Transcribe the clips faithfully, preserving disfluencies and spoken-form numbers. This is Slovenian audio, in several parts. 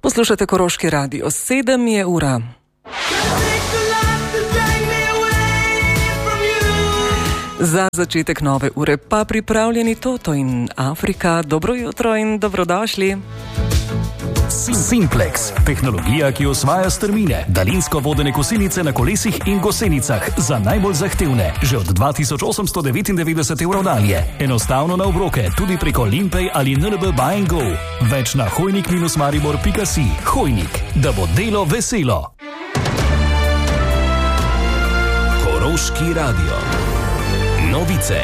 Poslušate Koroški radio, sedem je ura. Za začetek nove ure pa pripravljeni Toto in Afrika. Dobro jutro in dobrodošli. Simplex, tehnologija, ki osvaja strmine, daljinsko vodene kosilnice na kolesih in gosenicah za najbolj zahtevne, že od dva tisoč osemsto devetindevetdeset evrov dalje. Enostavno na obroke, tudi preko Limpay ali N L B Buy and Go. Več na hojnik maribor pika si. Hojnik, da bo delo veselo. Koroški radio. Novice.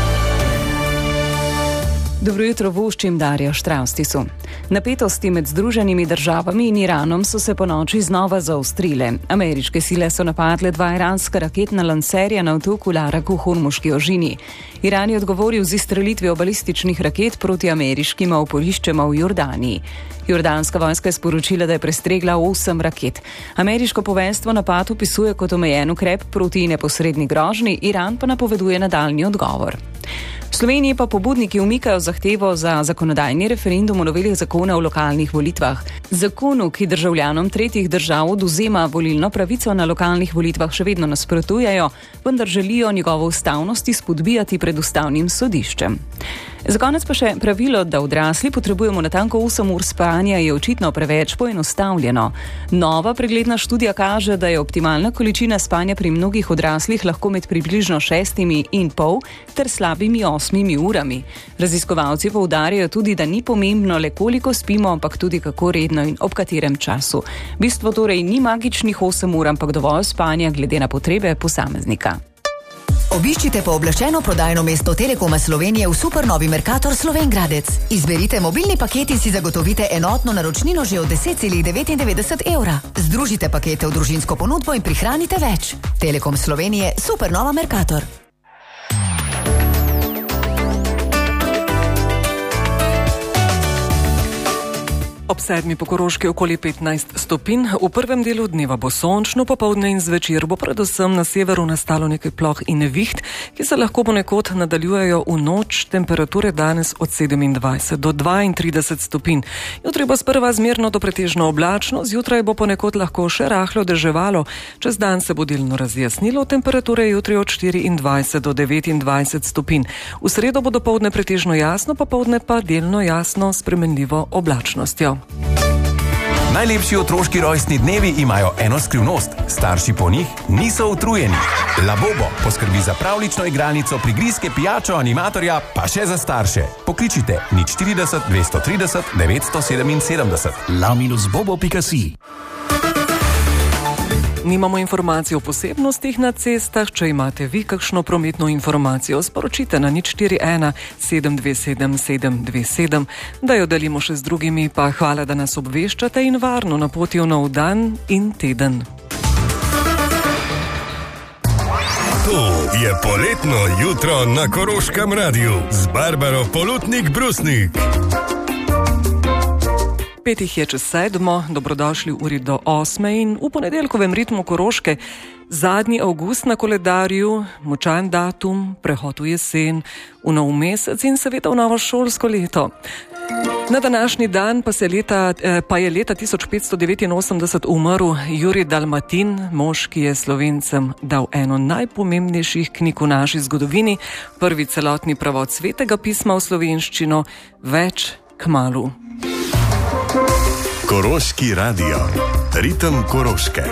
Dobro jutro, voščim Darjo Štravstisu. Napetosti med Združenimi državami in Iranom so se po noči znova zaostrile. Ameriške sile so napadle dva iranska raketna lanserja na otoku Larak v Hormuški ožini. Iran je odgovoril z izstrelitvijo balističnih raket proti ameriškim oporiščem v Jordaniji. Jordanska vojska je sporočila, da je prestregla osem raket. Ameriško poveljstvo napad opisuje kot omejen ukrep proti neposredni grožnji, Iran pa napoveduje nadaljnji odgovor. V Sloveniji pa pobudniki umikajo zahtevo za zakonodajni referendum o noveli zakona o lokalnih volitvah. Zakonu, ki državljanom tretjih držav odvzema volilno pravico na lokalnih volitvah, še vedno nasprotujejo, vendar želijo njegovo ustavnost izpodbijati pred ustavnim sodiščem. Za konec pa še pravilo, da odrasli potrebujemo natanko osem ur spanja, je očitno preveč poenostavljeno. Nova pregledna študija kaže, da je optimalna količina spanja pri mnogih odraslih lahko med približno šestimi in pol ter slabimi osmimi urami. Raziskovalci poudarjajo tudi, da ni pomembno le koliko spimo, ampak tudi kako redno in ob katerem času. Bistvo torej ni magičnih osem ur, ampak dovolj spanja glede na potrebe posameznika. Obiščite pooblaščeno prodajno mesto Telekoma Slovenije v supernovi Mercator Slovenj Gradec. Izberite mobilni paket in si zagotovite enotno naročnino že od deset celih devetindevetdeset evra. Združite pakete v družinsko ponudbo in prihranite več. Telekom Slovenije, supernova Mercator. Ob sedmi po Koroški okoli petnajst stopinj. V prvem delu dneva bo sončno, popoldne in zvečer bo predvsem na severu nastalo nekaj ploh in neviht, ki se lahko ponekod nadaljujejo v noč. Temperature danes od sedemindvajset do dvaintrideset stopinj. Jutri bo sprva zmerno do pretežno oblačno, zjutraj bo ponekod lahko še rahlo deževalo. Čez dan se bo delno razjasnilo, temperature jutri od štiriindvajset do devetindvajset stopinj. V sredo bo dopoldne pretežno jasno, popoldne pa delno jasno s spremenljivo oblačnostjo. Najlepši otroški rojstni dnevi imajo eno skrivnost. Starši po njih niso utrujeni. Labobo poskrbi za pravlično igralnico, prigrizke, pijačo, animatorja, pa še za starše. Pokličite nič štirideset dvesto trideset devetsto sedeminsedemdeset. la minus bobo pika si. Nimamo informacij o posebnostih na cestah. Če imate vi kakšno prometno informacijo, sporočite na nič štiri ena sedem dve sedem sedem dve sedem, da jo delimo še z drugimi. Pa hvala, da nas obveščate in varno na poti v nov dan in teden. To je poletno jutro na Koroškem radiju z Barbaro Polutnik-Brusnik. Pet jih je čez sedmo, dobrodošli uri do osme in v ponedeljkovem ritmu Koroške. Zadnji avgust na koledarju, močan datum, prehod v jesen, v nov mesec in seveda v novo šolsko leto. Na današnji dan pa, se leta, pa je leta tisoč petsto devetinosemdeset umrl Jurij Dalmatin, mož, ki je Slovencem dal eno najpomembnejših knjig v naši zgodovini, prvi celotni prevod svetega pisma v slovenščino, Več kmalu. Koroški radio. Ritem Koroške.